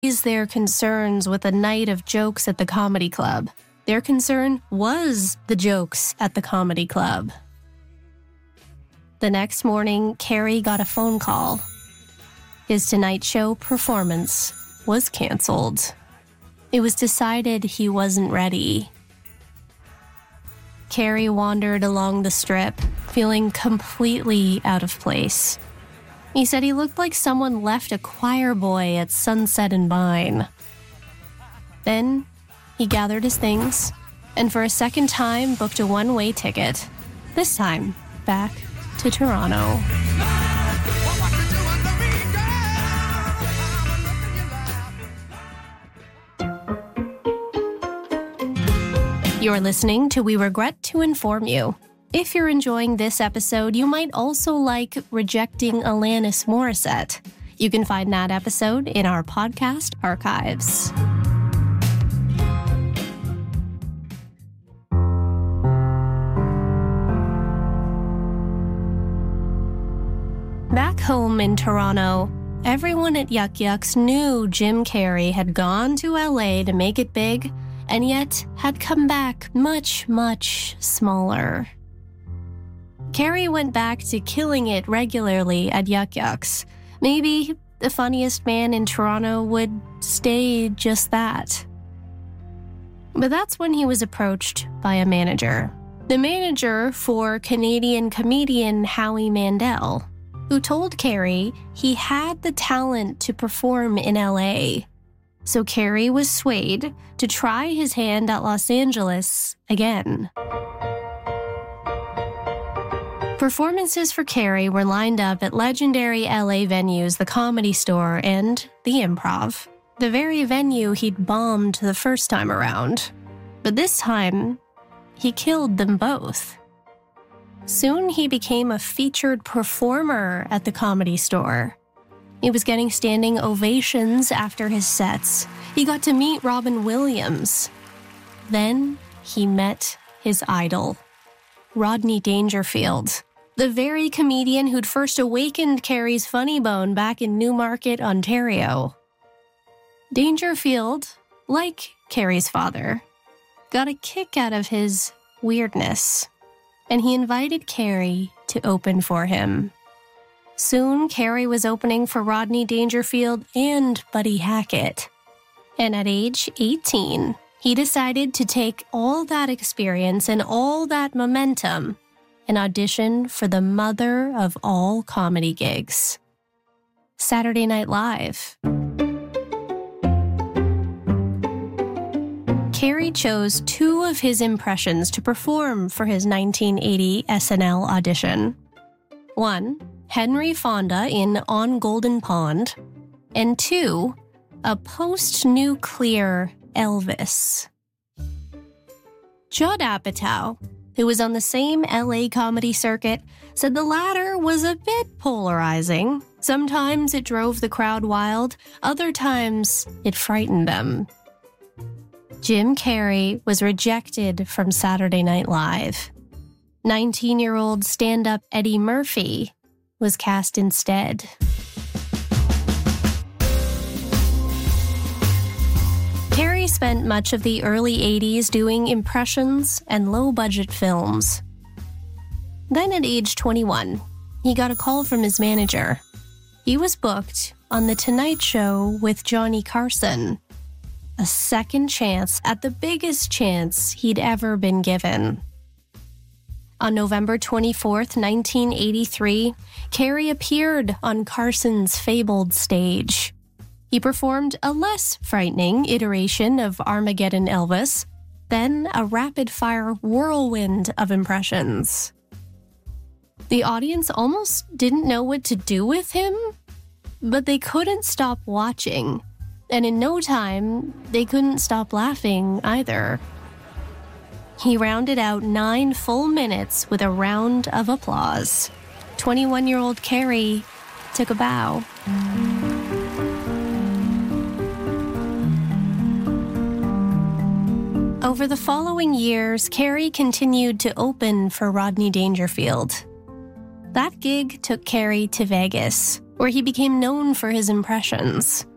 their concerns with a night of jokes at the comedy club. Their concern was the jokes at the comedy club. The next morning, Carey got a phone call. His Tonight Show performance was canceled. It was decided he wasn't ready. Carey wandered along the strip, feeling completely out of place. He said he looked like someone left a choir boy at Sunset and Vine. Then, he gathered his things, and for a second time booked a one-way ticket. This time, back to Toronto. You're listening to We Regret to Inform You. If you're enjoying this episode, you might also like Rejecting Alanis Morissette. You can find that episode in our podcast archives. Back home in Toronto, everyone at Yuk Yuk's knew Jim Carey had gone to LA to make it big, and yet had come back much, much smaller. Carey went back to killing it regularly at Yuk Yuk's. Maybe the funniest man in Toronto would stay just that. But that's when he was approached by a manager. The manager for Canadian comedian Howie Mandel, who told Carey he had the talent to perform in LA. So Carey was swayed to try his hand at Los Angeles again. Performances for Carey were lined up at legendary LA venues the Comedy Store and the Improv, the very venue he'd bombed the first time around. But this time, he killed them both. Soon he became a featured performer at the Comedy Store. He was getting standing ovations after his sets. He got to meet Robin Williams. Then he met his idol, Rodney Dangerfield, the very comedian who'd first awakened Carey's funny bone back in Newmarket, Ontario. Dangerfield, like Carey's father, got a kick out of his weirdness, and he invited Carey to open for him. Soon, Carey was opening for Rodney Dangerfield and Buddy Hackett. And at age 18, he decided to take all that experience and all that momentum and audition for the mother of all comedy gigs, Saturday Night Live. Carey chose two of his impressions to perform for his 1980 SNL audition. One, Henry Fonda in On Golden Pond, and two, a post-nuclear Elvis. Judd Apatow, who was on the same LA comedy circuit, said the latter was a bit polarizing. Sometimes it drove the crowd wild, other times it frightened them. Jim Carrey was rejected from Saturday Night Live. 19-year-old stand-up Eddie Murphy was cast instead. Carey spent much of the early 80s doing impressions and low-budget films. Then at age 21, he got a call from his manager. He was booked on The Tonight Show with Johnny Carson, a second chance at the biggest chance he'd ever been given. On November 24th, 1983, Carey appeared on Carson's fabled stage. He performed a less frightening iteration of Armageddon Elvis, then a rapid-fire whirlwind of impressions. The audience almost didn't know what to do with him, but they couldn't stop watching, and in no time, they couldn't stop laughing either. He rounded out 9 full minutes with a round of applause. 21-year-old Carey took a bow. Over the following years, Carey continued to open for Rodney Dangerfield. That gig took Carey to Vegas, where he became known for his impressions.